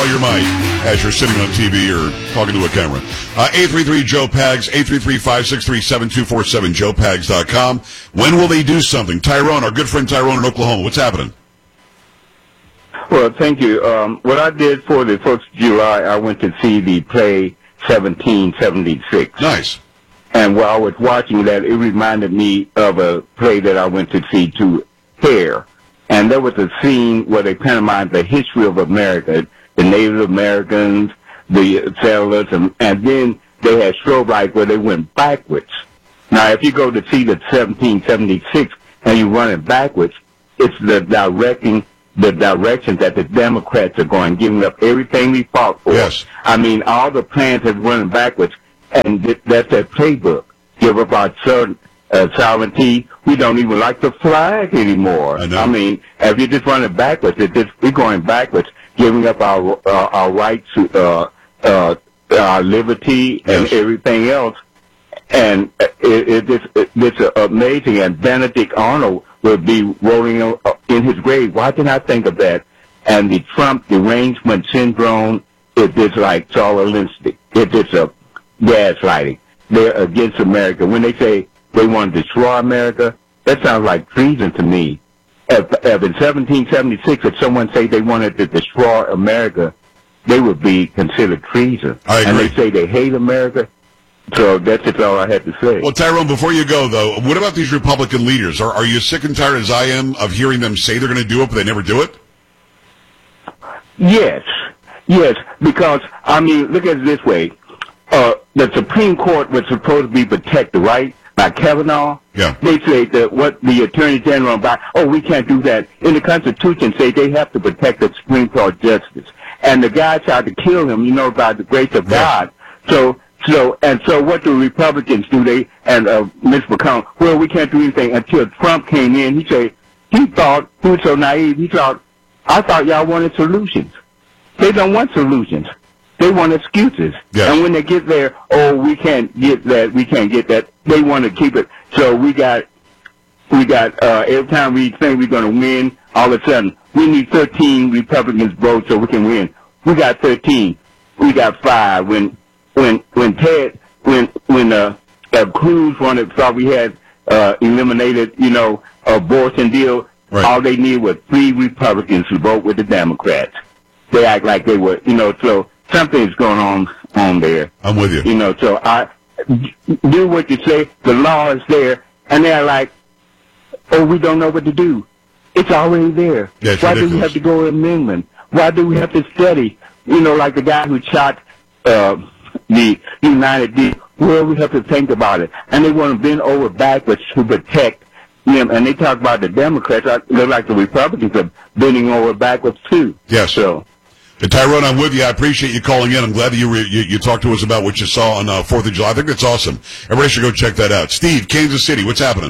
your mic as you're sitting on TV or talking to a camera. 833-JOE-PAGS, 833-563-7247, joepags.com. When will they do something? Tyrone, our good friend Tyrone in Oklahoma, what's happening? Well, thank you. What I did for the 1st of July, I went to see the play 1776. Nice. And while I was watching that, it reminded me of a play that I went to see, to Hair. And there was a scene where they pantomimed the history of America, the Native Americans, the settlers, and then they had strobe lights where they went backwards. Now, if you go to see the 1776 and you run it backwards, it's the directions that the Democrats are going, giving up everything we fought for. Yes. I mean, all the plans are running backwards, and that's their playbook. Give up our sovereignty. We don't even like the flag anymore. I know. I mean, if you just run it backwards, we're going backwards, giving up our rights, our liberty, and Yes. everything else. And it's amazing. And Benedict Arnold will be rolling in his grave. Why didn't I think of that? And the Trump derangement syndrome is just like charlatanistic. It's just a gaslighting. They're against America. When they say they want to destroy America, that sounds like treason to me. If in 1776, if someone say they wanted to destroy America, they would be considered treason. I agree. And they say they hate America. So that's just all I had to say. Well, Tyrone, before you go, though, what about these Republican leaders? Are you sick and tired, as I am, of hearing them say they're going to do it, but they never do it? Yes, because, I mean, look at it this way. The Supreme Court was supposed to be protected, right, by Kavanaugh? Yeah. They say that what the Attorney General about, we can't do that. In the Constitution, say they have to protect the Supreme Court justice. And the guy tried to kill him, by the grace of God. So what do Republicans do? Mitch McConnell, well, we can't do anything until Trump came in. He thought, he was so naive, I thought y'all wanted solutions. They don't want solutions. They want excuses. Yes. And when they get there, we can't get that, they want to keep it. So we got, every time we think we're going to win, all of a sudden, we need 13 Republicans vote so we can win. We got 13. We got 5. When Cruz thought we had eliminated, abortion deal, right. All they needed was 3 Republicans to vote with the Democrats. They act like they were, so something's going on there. I'm with you. So I do what you say. The law is there, and they're like, we don't know what to do. It's already there. That's Why ridiculous. do we have to go to amendment? Why do we have to study? Like the guy who shot the United deal. Well, we have to think about it. And they want to bend over backwards to protect them. And they talk about the Democrats. Look like the Republicans are bending over backwards, too. Yes. So, Tyrone, I'm with you. I appreciate you calling in. I'm glad that you talked to us about what you saw on 4th of July. I think that's awesome. Everybody should go check that out. Steve, Kansas City, what's happening?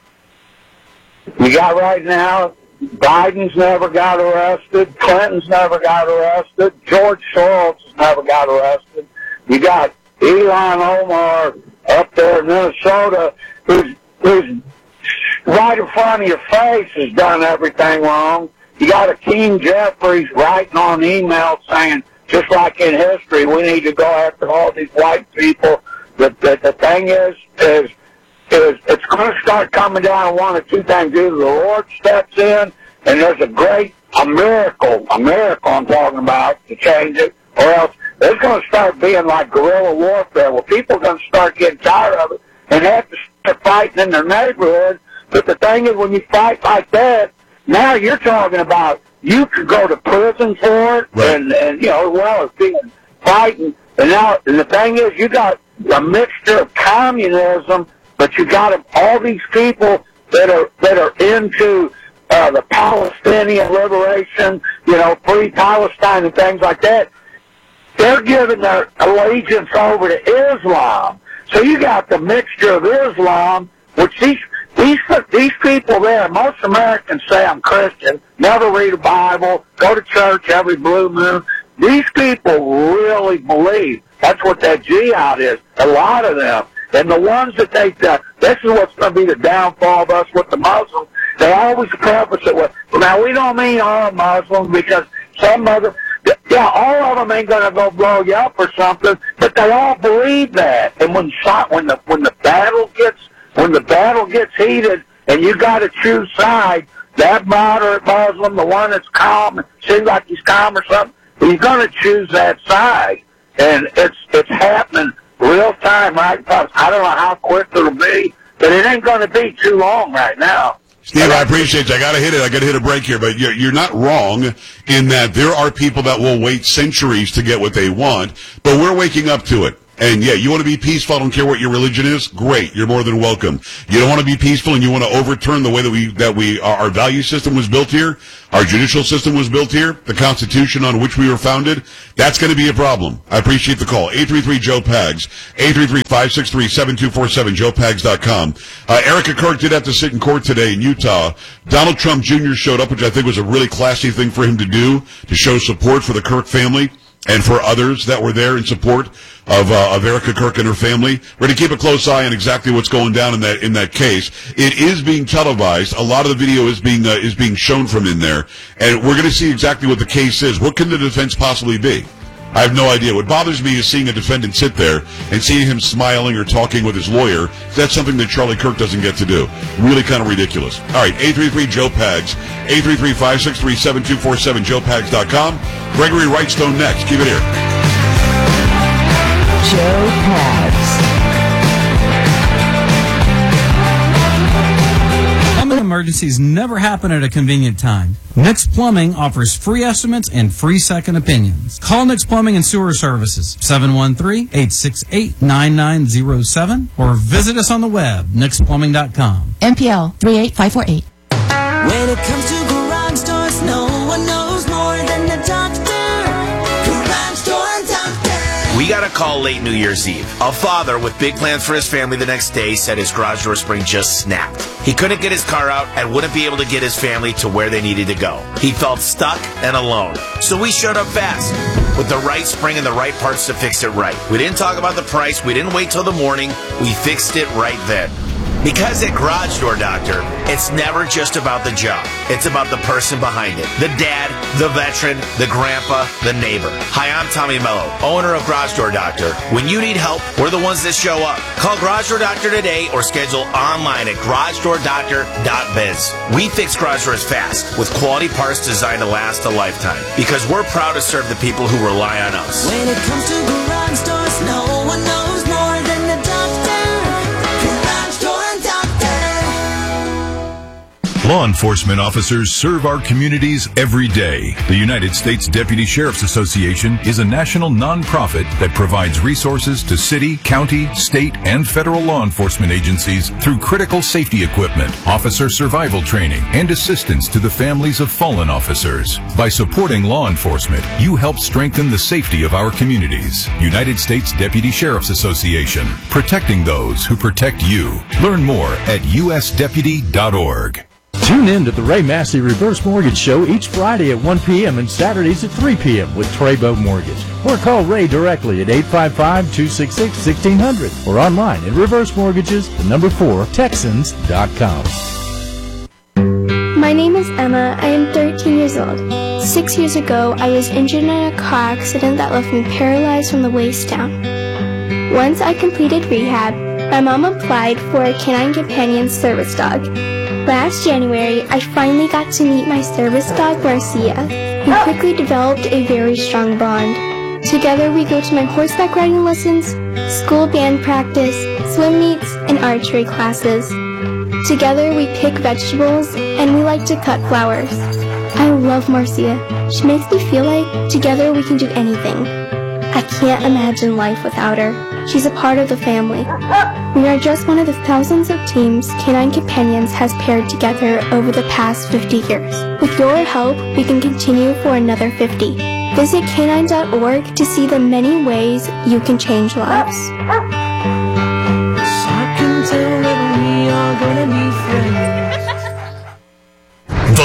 We got right now, Biden's never got arrested, Clinton's never got arrested, George Soros has never got arrested. You got Ilhan Omar up there in Minnesota who's right in front of your face has done everything wrong. You got Hakeem Jeffries writing on email saying, just like in history, we need to go after all these white people. The thing is it's going to start coming down to one of two things. Either the Lord steps in and there's a miracle I'm talking about to change it, or else it's going to start being like guerrilla warfare where people are going to start getting tired of it and have to start fighting in their neighborhood. But the thing is, when you fight like that, now you're talking about you could go to prison for it, right. and well as being fighting. And the thing is, you got a mixture of communism, but you got all these people that are into the Palestinian liberation, free Palestine and things like that. They're giving their allegiance over to Islam. So you got the mixture of Islam, which these people there, most Americans say I'm Christian, never read a Bible, go to church every blue moon. These people really believe that's what that jihad is, a lot of them. And the ones that this is what's going to be the downfall of us with the Muslims. They always preface it with, now we don't mean all Muslims, because some other, Yeah, all of them ain't gonna go blow you up or something, but they all believe that. And when the battle gets heated, and you got to choose side, that moderate Muslim, the one that's calm, seems like he's calm or something, he's gonna choose that side, and it's happening real time right now. I don't know how quick it'll be, but it ain't gonna be too long right now. Steve, I appreciate you. I gotta hit a break here, but you're not wrong in that there are people that will wait centuries to get what they want, but we're waking up to it. And yeah, you want to be peaceful, I don't care what your religion is, great, you're more than welcome. You don't want to be peaceful and you want to overturn the way that our value system was built here, our judicial system was built here, the Constitution on which we were founded, that's going to be a problem. I appreciate the call. 833-JOE-PAGS, 833-563-7247, joepags.com. Erica Kirk did have to sit in court today in Utah. Donald Trump Jr. showed up, which I think was a really classy thing for him to do, to show support for the Kirk family and for others that were there in support of Erica Kirk and her family. We're going to keep a close eye on exactly what's going down in that case. It is being televised. A lot of the video is being shown from in there, and we're going to see exactly what the case is. What can the defense possibly be? I have no idea. What bothers me is seeing a defendant sit there and seeing him smiling or talking with his lawyer. That's something that Charlie Kirk doesn't get to do. Really kind of ridiculous. All right, 833-JOE-PAGS, 833-563-7247, joepags.com. Gregory Wrightstone next. Keep it here. Joe Pags. Plumbing emergencies never happen at a convenient time. Nix Plumbing offers free estimates and free second opinions. Call Nix Plumbing and Sewer Services, 713-868-9907, or visit us on the web, nixplumbing.com. MPL 38548. When it comes to garage doors, no one knows more than the doctor. Garage Door Doctor. We got a call late New Year's Eve. A father with big plans for his family the next day said his garage door spring just snapped. He couldn't get his car out and wouldn't be able to get his family to where they needed to go. He felt stuck and alone. So we showed up fast with the right spring and the right parts to fix it right. We didn't talk about the price. We didn't wait till the morning. We fixed it right then. Because at Garage Door Doctor, it's never just about the job. It's about the person behind it. The dad, the veteran, the grandpa, the neighbor. Hi, I'm Tommy Mello, owner of Garage Door Doctor. When you need help, we're the ones that show up. Call Garage Door Doctor today or schedule online at garagedoordoctor.biz. We fix garage doors fast with quality parts designed to last a lifetime because we're proud to serve the people who rely on us. When it comes to garage doors, no one knows more than the doctor. Garage Door Doctor. Law enforcement officers serve our communities every day. The United States Deputy Sheriff's Association is a national nonprofit that provides resources to city, county, state, and federal law enforcement agencies through critical safety equipment, officer survival training, and assistance to the families of fallen officers. By supporting law enforcement, you help strengthen the safety of our communities. United States Deputy Sheriff's Association, protecting those who protect you. Learn more at usdeputy.org. Tune in to the Ray Massey Reverse Mortgage Show each Friday at 1 p.m. and Saturdays at 3 p.m. with Treybo Mortgage. Or call Ray directly at 855-266-1600 or online at reversemortgages4texans.com. My name is Emma. I am 13 years old. 6 years ago, I was injured in a car accident that left me paralyzed from the waist down. Once I completed rehab, my mom applied for a Canine Companion service dog. Last January, I finally got to meet my service dog, Marcia. We quickly developed a very strong bond. Together, we go to my horseback riding lessons, school band practice, swim meets, and archery classes. Together, we pick vegetables, and we like to cut flowers. I love Marcia. She makes me feel like together we can do anything. I can't imagine life without her. She's a part of the family. We are just one of the thousands of teams Canine Companions has paired together over the past 50 years. With your help, we can continue for another 50. Visit canine.org to see the many ways you can change lives. I can tell that we are gonna be friends. The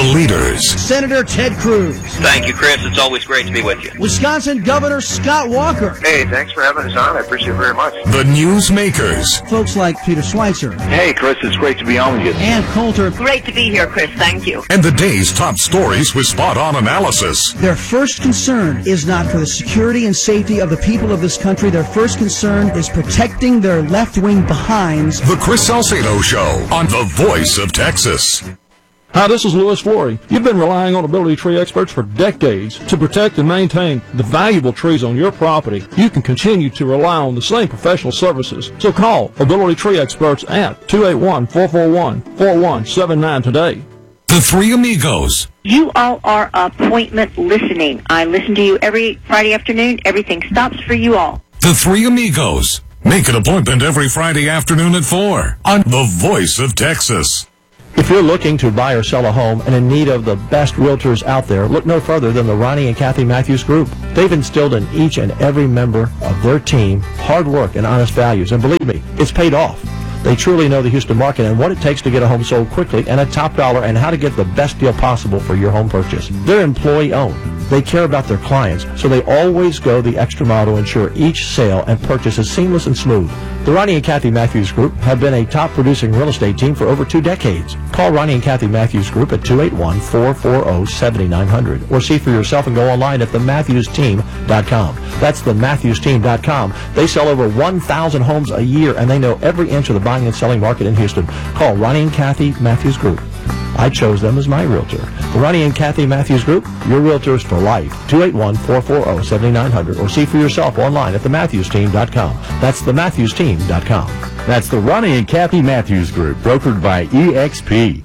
leaders. Senator Ted Cruz. Thank you, Chris. It's always great to be with you. Wisconsin Governor Scott Walker. Hey, thanks for having us on. I appreciate it very much. The newsmakers. Folks like Peter Schweitzer. Hey, Chris, it's great to be on with you. Ann Coulter. Great to be here, Chris. Thank you. And the day's top stories with spot-on analysis. Their first concern is not for the security and safety of the people of this country. Their first concern is protecting their left-wing behinds. The Chris Salcedo Show on The Voice of Texas. Hi, this is Louis Flory. You've been relying on Ability Tree experts for decades to protect and maintain the valuable trees on your property. You can continue to rely on the same professional services. So call Ability Tree experts at 281-441-4179 today. The Three Amigos. You all are appointment listening. I listen to you every Friday afternoon. Everything stops for you all. The Three Amigos. Make an appointment every Friday afternoon at 4 on The Voice of Texas. If you're looking to buy or sell a home and in need of the best realtors out there, look no further than the Ronnie and Kathy Matthews Group. They've instilled in each and every member of their team hard work and honest values, and believe me, it's paid off. They truly know the Houston market and what it takes to get a home sold quickly and at top dollar, and how to get the best deal possible for your home purchase. They're employee-owned. They care about their clients, so they always go the extra mile to ensure each sale and purchase is seamless and smooth. The Ronnie and Kathy Matthews Group have been a top-producing real estate team for over 2 decades. Call Ronnie and Kathy Matthews Group at 281-440-7900 or see for yourself and go online at thematthewsteam.com. That's thematthewsteam.com. They sell over 1,000 homes a year, and they know every inch of the buying and selling market in Houston. Call Ronnie and Kathy Matthews Group. I chose them as my realtor. The Ronnie and Kathy Matthews Group, your realtors for life. 281-440-7900 or see for yourself online at thematthewsteam.com. That's thematthewsteam.com. That's the Ronnie and Kathy Matthews Group, brokered by EXP.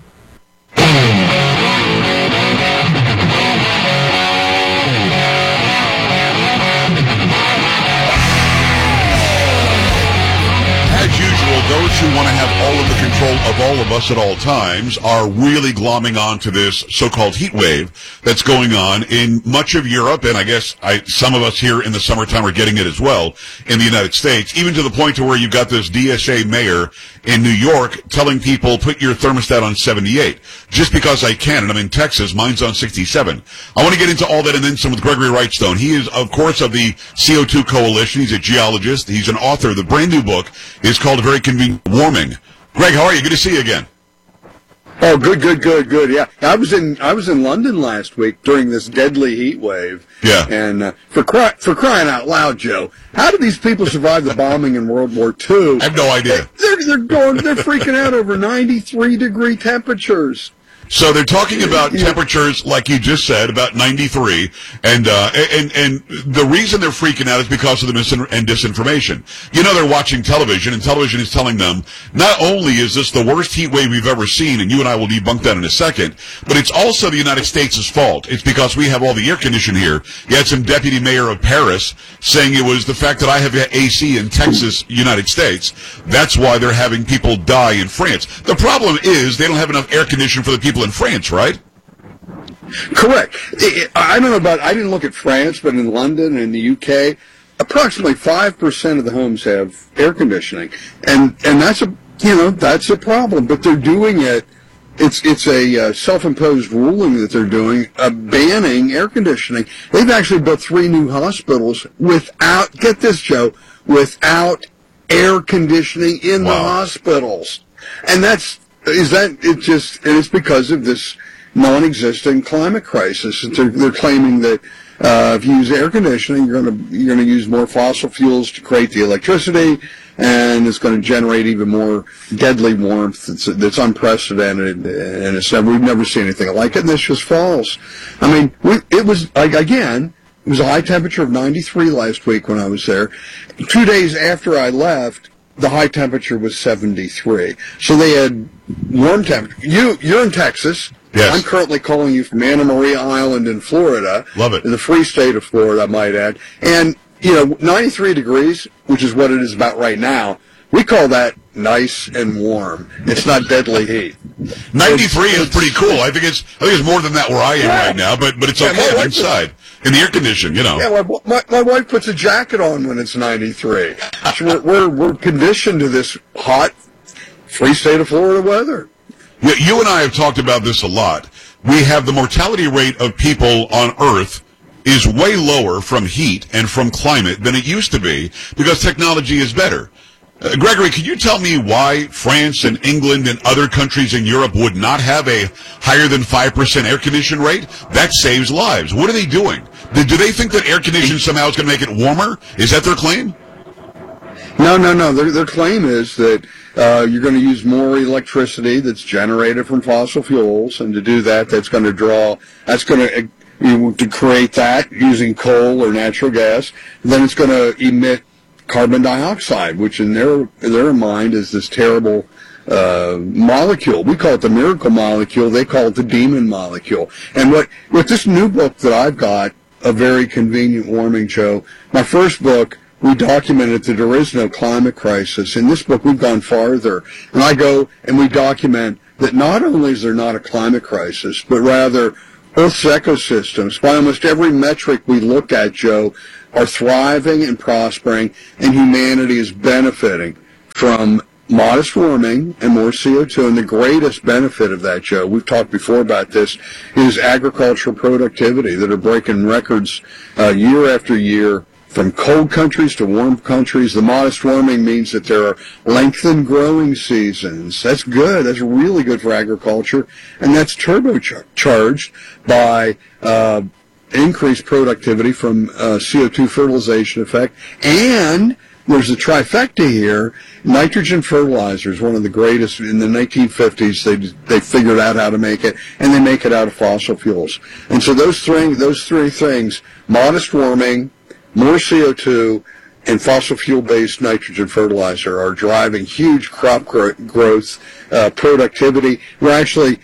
Those who want to have all of the control of all of us at all times are really glomming on to this so-called heat wave that's going on in much of Europe, and I guess some of us here in the summertime are getting it as well in the United States, even to the point to where you've got this DSA mayor in New York telling people, put your thermostat on 78. Just because I can, and I'm in Texas, mine's on 67. I want to get into all that and then some with Gregory Wrightstone. He is, of course, of the CO2 Coalition. He's a geologist. He's an author. The brand new book is called Very Convenient Warming. Greg, how are you? Good to see you again. Oh, good. Yeah, I was in London last week during this deadly heat wave. Yeah. And for crying out loud, Joe, how did these people survive the bombing in World War II? I have no idea. They're freaking out over 93-degree temperatures. So they're talking about temperatures, like you just said, about 93, and the reason they're freaking out is because of the disinformation. You know, they're watching television, and television is telling them, not only is this the worst heat wave we've ever seen, and you and I will debunk that in a second, but it's also the United States' fault. It's because we have all the air conditioning here. You had some deputy mayor of Paris saying it was the fact that I have AC in Texas, United States. That's why they're having people die in France. The problem is they don't have enough air conditioning for the people in France, right? Correct. I don't know about, I didn't look at France, but in London and the UK, approximately 5% of the homes have air conditioning. And that's a problem, but they're doing it. It's a self-imposed ruling that they're doing, banning air conditioning. They've actually built 3 new hospitals without, get this, Joe, without air conditioning in the hospitals. And it's because of this non-existent climate crisis. They're claiming that if you use air conditioning, you're going to use more fossil fuels to create the electricity, and it's going to generate even more deadly warmth that's unprecedented, and we've never seen anything like it. And this was false. I mean, it was a high temperature of 93 last week when I was there. 2 days after I left, the high temperature was 73. So they had warm temperature. You're in Texas. Yes. I'm currently calling you from Anna Maria Island in Florida. Love it. In the free state of Florida, I might add. And, 93 degrees, which is what it is about right now, we call that nice and warm. It's not deadly heat. 93 is pretty cool. I think it's more than that where I am right now, but it's okay. I'm inside in the air condition, Yeah, my wife puts a jacket on when it's 93. So we're conditioned to this hot, free state of Florida weather. You and I have talked about this a lot, we have the mortality rate of people on Earth is way lower from heat and from climate than it used to be because technology is better. Gregory, can you tell me why France and England and other countries in Europe would not have a higher than 5% air condition rate? That saves lives. What are they doing? Do they think that air conditioning somehow is going to make it warmer? Is that their claim? No. Their claim is that you're going to use more electricity that's generated from fossil fuels, and to do that, that's going to create that using coal or natural gas. Then it's going to emit carbon dioxide, which in their mind is this terrible molecule. We call it the miracle molecule. They call it the demon molecule. And with this new book that I've got, A Very Convenient Warming, Joe, my first book, we documented that there is no climate crisis. In this book, we've gone farther. And I go and we document that not only is there not a climate crisis, but rather Earth's ecosystems, by almost every metric we look at, Joe, are thriving and prospering, and humanity is benefiting from modest warming and more CO2. And the greatest benefit of that, Joe, we've talked before about this, is agricultural productivity that are breaking records year after year. From cold countries to warm countries, the modest warming means that there are lengthened growing seasons. That's good. That's really good for agriculture. And that's turbocharged by increased productivity from CO2 fertilization effect. And there's a trifecta here. Nitrogen fertilizer is one of the greatest. In the 1950s, they figured out how to make it, and they make it out of fossil fuels. And so those three things, modest warming, more CO2, and fossil fuel-based nitrogen fertilizer are driving huge crop growth, productivity. We're actually,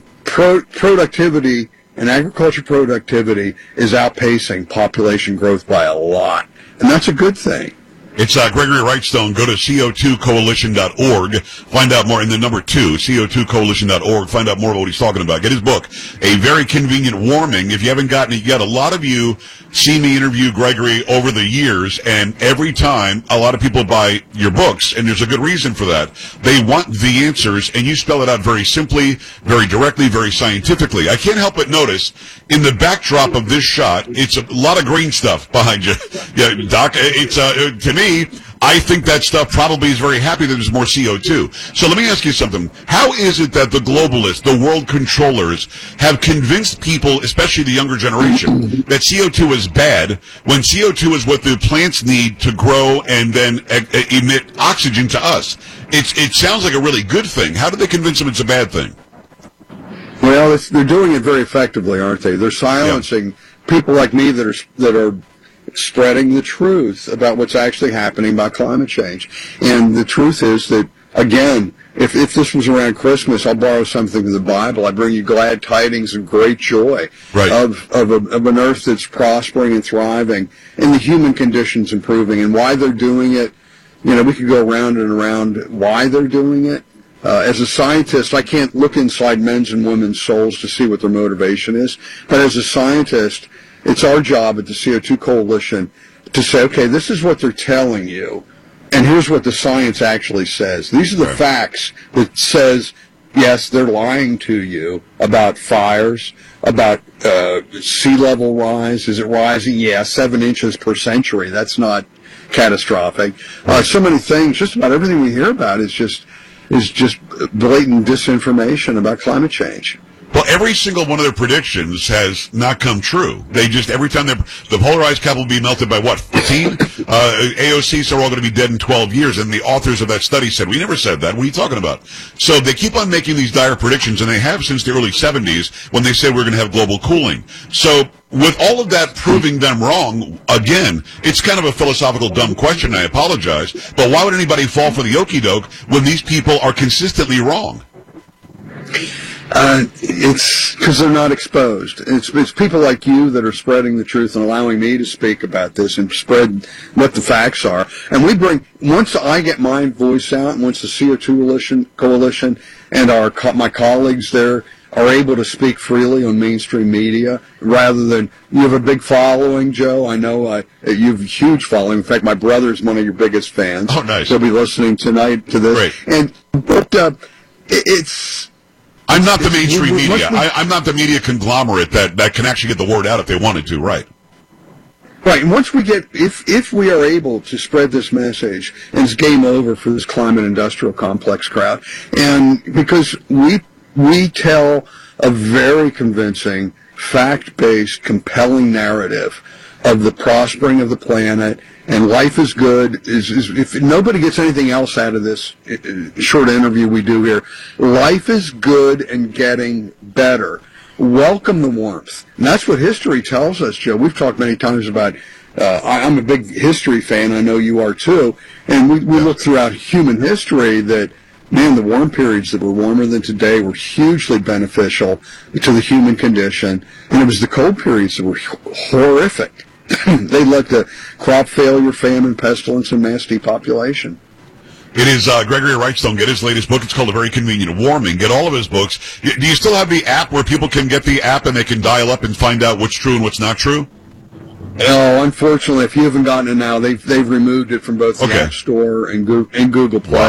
productivity and agriculture productivity is outpacing population growth by a lot. And that's a good thing. It's Gregory Wrightstone. Go to co2coalition.org. Find out more. And the number 2, co2coalition.org. Find out more about what he's talking about. Get his book, A Very Convenient Warming. If you haven't gotten it yet, a lot of you see me interview Gregory over the years, and every time a lot of people buy your books, and there's a good reason for that. They want the answers, and you spell it out very simply, very directly, very scientifically. I can't help but notice in the backdrop of this shot, it's a lot of green stuff behind you. Yeah, Doc, it's to me, I think that stuff probably is very happy that there's more CO2. So let me ask you something. How is it that the globalists, the world controllers, have convinced people, especially the younger generation, that CO2 is bad when CO2 is what the plants need to grow and then emit oxygen to us? It sounds like a really good thing. How do they convince them it's a bad thing? Well, they're doing it very effectively, aren't they? They're silencing people like me that are spreading the truth about what's actually happening about climate change. And the truth is that, again, if this was around Christmas, I'll borrow something from the Bible. I bring you glad tidings and great joy of an earth that's prospering and thriving, and the human conditions improving. And why they're doing it, we could go around and around why they're doing it. As a scientist, I can't look inside men's and women's souls to see what their motivation is. But as a scientist, it's our job at the CO2 Coalition to say, okay, this is what they're telling you, and here's what the science actually says. These are the facts that says, yes, they're lying to you about fires, about sea level rise. Is it rising? Yeah, 7 inches per century. That's not catastrophic. So many things, just about everything we hear about is just blatant disinformation about climate change. Well, every single one of their predictions has not come true. They just, every time the polarized cap will be melted by what, 15? AOC said we're all going to be dead in 12 years, and the authors of that study said, we never said that. What are you talking about? So they keep on making these dire predictions, and they have since the early 70s when they said we're going to have global cooling. So with all of that proving them wrong, again, it's kind of a philosophical dumb question, I apologize, but why would anybody fall for the okie-doke when these people are consistently wrong? It's because they're not exposed. It's people like you that are spreading the truth and allowing me to speak about this and spread what the facts are. And once I get my voice out, and once the CO2 Coalition and my colleagues there are able to speak freely on mainstream media, rather than, you have a big following, Joe. I know you have a huge following. In fact, my brother's one of your biggest fans. Oh, nice. He'll be listening tonight to this. Great. But it's I'm not the mainstream media. I'm not the media conglomerate that can actually get the word out if they wanted to, right? Right, and once we get, if we are able to spread this message, and it's game over for this climate industrial complex crowd, and because we tell a very convincing, fact-based, compelling narrative of the prospering of the planet, and life is good. If nobody gets anything else out of this short interview we do here, life is good and getting better. Welcome the warmth. And that's what history tells us, Joe. We've talked many times about, I'm a big history fan, I know you are too, and we look throughout human history that, man, the warm periods that were warmer than today were hugely beneficial to the human condition, and it was the cold periods that were horrific. They led to crop failure, famine, pestilence, and mass depopulation. It is Gregory Wrightstone. Get his latest book. It's called A Very Convenient Warming. Get all of his books. Do you still have the app where people can get the app and they can dial up and find out what's true and what's not true? No, unfortunately, if you haven't gotten it now, they've removed it from both the App Store and Google Play.